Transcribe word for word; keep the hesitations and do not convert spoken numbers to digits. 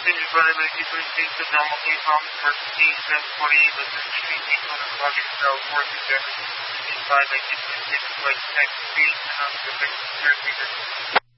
Finish Valley Frequency to Domo K-Pom, Emergency seven forty, listen to Street eight hundred August South four two seven, five ninety-six, flight taxi speed, and on the second security.